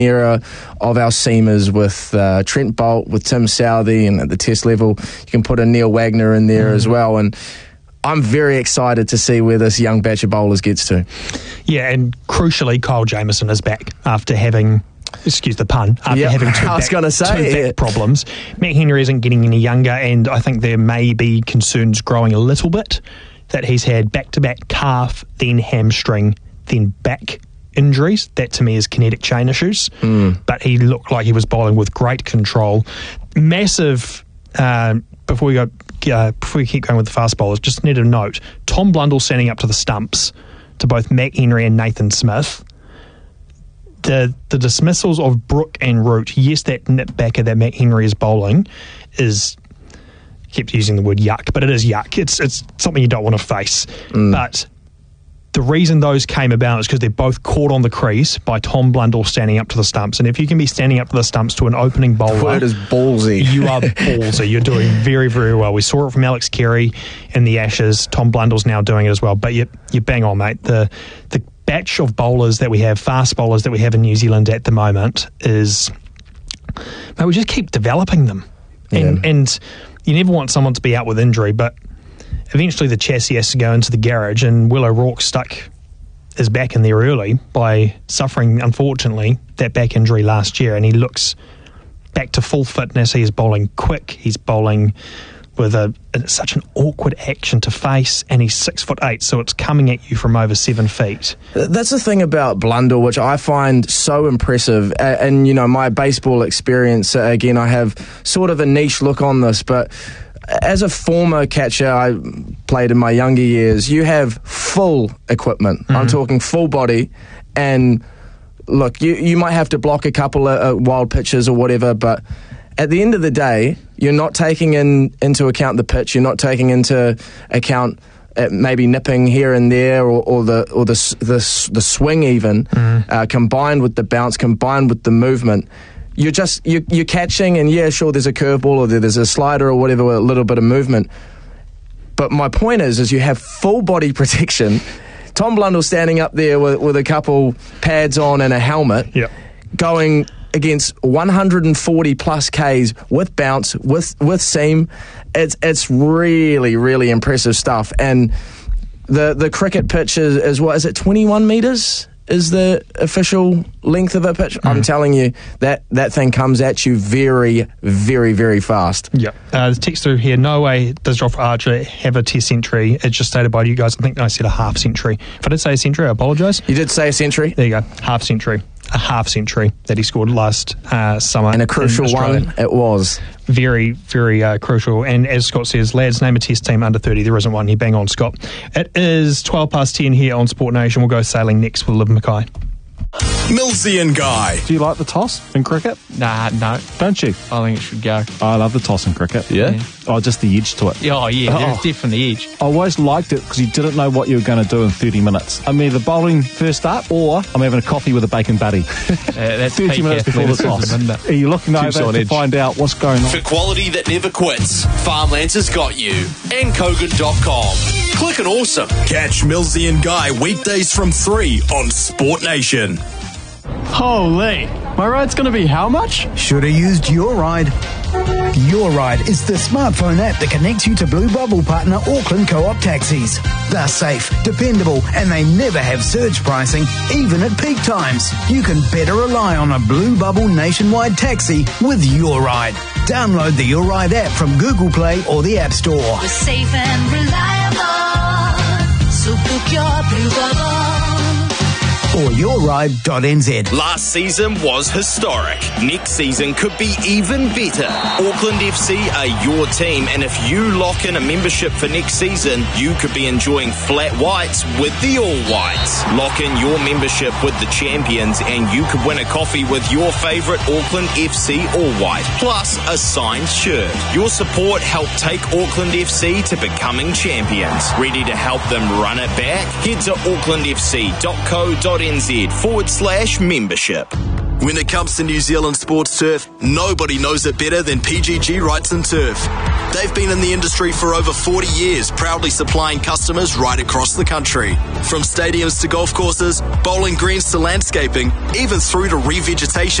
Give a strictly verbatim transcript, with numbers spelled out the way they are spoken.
era of our seamers with uh, Trent Bolt, with Tim Southey, and at the test level, you can put a Neil Wagner in there mm. as well. And I'm very excited to see where this young batch of bowlers gets to. Yeah, and crucially, Kyle Jamieson is back after having, excuse the pun, after yep, having two, I was back, gonna say, two yeah. back problems. Matt Henry isn't getting any younger, and I think there may be concerns growing a little bit that he's had back-to-back calf, then hamstring, then back injuries. That to me is kinetic chain issues. Mm. But he looked like he was bowling with great control. Massive, uh, before we go, uh, before we keep going with the fast bowlers, just need a note. Tom Blundell standing up to the stumps to both Matt Henry and Nathan Smith. The the dismissals of Brook and Root, yes, that nip backer that Matt Henry is bowling is, kept using the word yuck, but it is yuck. It's, it's something you don't want to face. Mm. But the reason those came about is because they're both caught on the crease by Tom Blundell standing up to the stumps. And if you can be standing up to the stumps to an opening bowler, the word is ballsy. You are ballsy. You're doing very, very well. We saw it from Alex Carey in the Ashes. Tom Blundell's now doing it as well. But you you bang on, mate. The the batch of bowlers that we have, fast bowlers that we have in New Zealand at the moment is, mate, we just keep developing them. And yeah. and you never want someone to be out with injury, but eventually the chassis has to go into the garage, and Will O'Rourke stuck his back in there early by suffering, unfortunately, that back injury last year, and he looks back to full fitness. He's bowling quick, he's bowling with a, a such an awkward action to face, and he's six foot eight, so it's coming at you from over seven feet. That's the thing about Blundell, which I find so impressive. Uh, and, you know, my baseball experience, uh, again, I have sort of a niche look on this, but as a former catcher, I played in my younger years, you have full equipment. Mm-hmm. I'm talking full body, and look, you, you might have to block a couple of uh, wild pitches or whatever, but at the end of the day, you're not taking in into account the pitch, you're not taking into account uh, maybe nipping here and there, or, or the or the the, the swing even, mm-hmm. uh, combined with the bounce, combined with the movement. You're just you're, you're catching, and yeah, sure, there's a curveball or there's a slider or whatever with a little bit of movement. But my point is, is you have full body protection. Tom Blundell standing up there with, with a couple pads on and a helmet, yep. going against one hundred forty plus Ks with bounce, with with seam. It's it's really really impressive stuff. And the the cricket pitch is, is what is it? twenty-one meters. Is the official length of a pitch. Mm. I'm telling you, that, that thing comes at you very, very, very fast. Yeah. Uh, the text through here, no way does Jofra Archer have a test century. It's just stated by you guys. I think I said a half century. If I did say a century, I apologise. You did say a century? There you go. Half century. A half century that he scored last uh, summer. And a crucial one it was. Very, very uh, crucial. And as Scott says, lads, name a test team under thirty. There isn't one. You bang on, Scott. It is twelve past ten here on Sport Nation. We'll go sailing next with Liv Mackay. Millsy and Guy. Do you like the toss in cricket? Nah, no. Don't you? I think it should go. I love the toss in cricket. Yeah? yeah. Oh, just the edge to it. Oh, yeah, there's oh. definitely edge. I always liked it because you didn't know what you were going to do in thirty minutes. I'm either bowling first up or I'm having a coffee with a bacon buddy. Uh, that's thirty minutes before the toss. Are you looking over to edge. find out what's going on? For quality that never quits, Farmlands has got you. And Kogan dot com. Click and awesome. Catch Millsy and Guy weekdays from three on Sport Nation. Holy, my ride's going to be how much? Should have used Your Ride. Your Ride is the smartphone app that connects you to Blue Bubble partner Auckland Co-op taxis. They're safe, dependable, and they never have surge pricing, even at peak times. You can better rely on a Blue Bubble nationwide taxi with Your Ride. Download the Your Ride app from Google Play or the App Store. We're safe and reliable, so book your Blue Bubble. Or your ride dot n z. Last season was historic. Next season could be even better. Auckland F C are your team, and if you lock in a membership for next season, you could be enjoying flat whites with the All Whites. Lock in your membership with the champions, and you could win a coffee with your favourite Auckland F C All White, plus a signed shirt. Your support helped take Auckland F C to becoming champions. Ready to help them run it back? Head to auckland f c dot co dot n z forward slash membership. When it comes to New Zealand sports turf, nobody knows it better than P G G Rights and Turf. They've been in the industry for over forty years, proudly supplying customers right across the country. From stadiums to golf courses, bowling greens to landscaping, even through to revegetation